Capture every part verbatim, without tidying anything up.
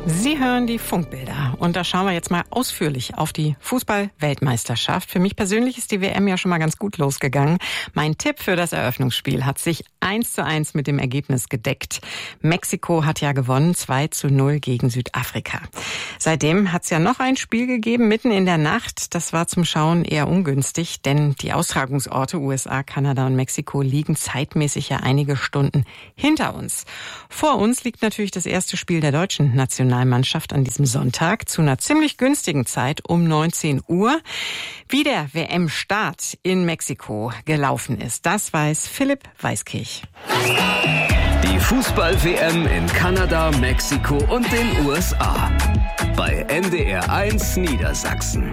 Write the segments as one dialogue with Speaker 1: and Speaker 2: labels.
Speaker 1: Sie hören die Funkbilder und da schauen wir jetzt mal ausführlich auf die Fußball-Weltmeisterschaft. Für mich persönlich ist die W M ja schon mal ganz gut losgegangen. Mein Tipp für das Eröffnungsspiel hat sich eins zu eins mit dem Ergebnis gedeckt. Mexiko hat ja gewonnen, zwei zu null gegen Südafrika. Seitdem hat es ja noch ein Spiel gegeben, mitten in der Nacht. Das war zum Schauen eher ungünstig, denn die Austragungsorte U S A, Kanada und Mexiko liegen zeitmäßig ja einige Stunden hinter uns. Vor uns liegt natürlich das erste Spiel der deutschen Nationalmannschaft an diesem Sonntag zu einer ziemlich günstigen Zeit um neunzehn Uhr. Wie der W M-Start in Mexiko gelaufen ist, das weiß Philipp Weiskirch.
Speaker 2: Die Fußball-W M in Kanada, Mexiko und den U S A. Bei N D R eins Niedersachsen.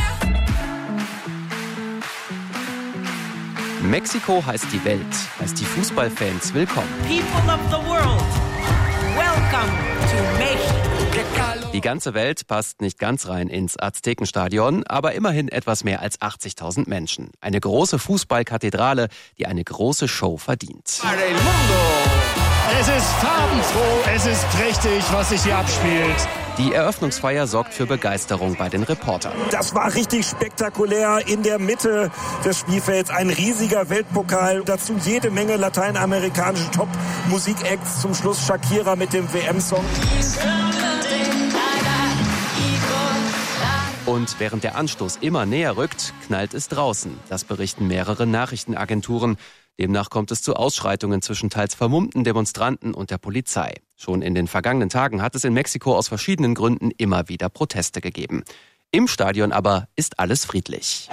Speaker 3: Mexiko heißt die Welt, heißt die Fußballfans willkommen.
Speaker 4: People of the world, welcome to Mexico.
Speaker 3: Die ganze Welt passt nicht ganz rein ins Aztekenstadion, aber immerhin etwas mehr als achtzigtausend Menschen. Eine große Fußballkathedrale, die eine große Show verdient.
Speaker 5: Es ist farbenfroh, es ist prächtig, was sich hier abspielt.
Speaker 3: Die Eröffnungsfeier sorgt für Begeisterung bei den Reportern.
Speaker 6: Das war richtig spektakulär. In der Mitte des Spielfelds ein riesiger Weltpokal. Dazu jede Menge lateinamerikanische Top-Musik-Acts. Zum Schluss Shakira mit dem W M-Song.
Speaker 3: Und während der Anstoß immer näher rückt, knallt es draußen. Das berichten mehrere Nachrichtenagenturen. Demnach kommt es zu Ausschreitungen zwischen teils vermummten Demonstranten und der Polizei. Schon in den vergangenen Tagen hat es in Mexiko aus verschiedenen Gründen immer wieder Proteste gegeben. Im Stadion aber ist alles friedlich.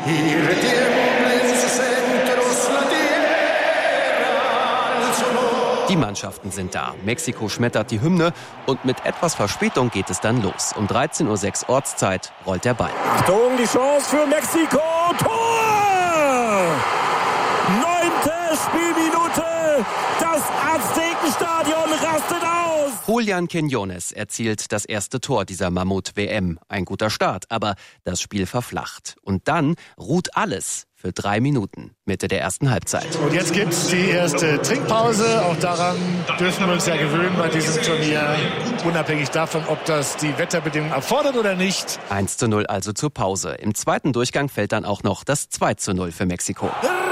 Speaker 3: Die Mannschaften sind da. Mexiko schmettert die Hymne und mit etwas Verspätung geht es dann los. Um dreizehn Uhr sechs Ortszeit rollt der Ball.
Speaker 6: Achtung, die Chance für Mexiko. Tor! Neunte Spielminute. Das Aztekenstadion rastet aus.
Speaker 3: Julián Quiñones erzielt das erste Tor dieser Mammut-W M. Ein guter Start, aber das Spiel verflacht. Und dann ruht alles für drei Minuten, Mitte der ersten Halbzeit.
Speaker 5: Und jetzt gibt's die erste Trinkpause. Auch daran dürfen wir uns ja gewöhnen bei diesem Turnier. Unabhängig davon, ob das die Wetterbedingungen erfordert oder nicht.
Speaker 3: eins zu null also zur Pause. Im zweiten Durchgang fällt dann auch noch das zwei zu null für Mexiko.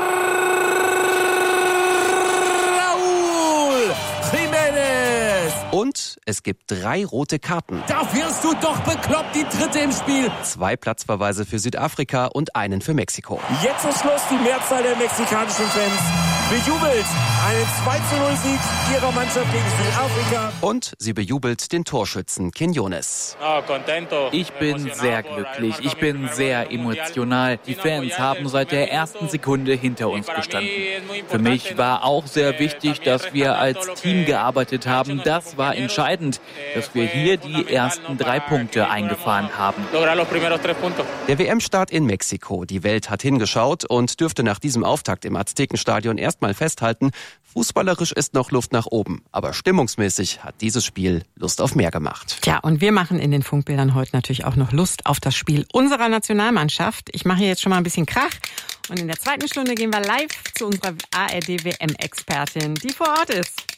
Speaker 3: Und es gibt drei rote Karten.
Speaker 4: Da wirst du doch bekloppt, die dritte im Spiel.
Speaker 3: Zwei Platzverweise für Südafrika und einen für Mexiko.
Speaker 6: Jetzt ist Schluss. Die Mehrzahl der mexikanischen Fans bejubelt einen zwei zu null Sieg ihrer Mannschaft gegen Südafrika.
Speaker 3: Und sie bejubelt den Torschützen Quiñones.
Speaker 7: Ich bin sehr glücklich. Ich bin sehr emotional. Die Fans haben seit der ersten Sekunde hinter uns gestanden. Für mich war auch sehr wichtig, dass wir als Team gearbeitet haben. Das war entscheidend, dass wir hier die ersten drei Punkte eingefahren haben.
Speaker 3: Der W M-Start in Mexiko. Die Welt hat hingeschaut und dürfte nach diesem Auftakt im Aztekenstadion erstmal festhalten, fußballerisch ist noch Luft nach oben. Aber stimmungsmäßig hat dieses Spiel Lust auf mehr gemacht.
Speaker 1: Tja, und wir machen in den Funkbildern heute natürlich auch noch Lust auf das Spiel unserer Nationalmannschaft. Ich mache hier jetzt schon mal ein bisschen Krach. Und in der zweiten Stunde gehen wir live zu unserer A R D-W M-Expertin, die vor Ort ist.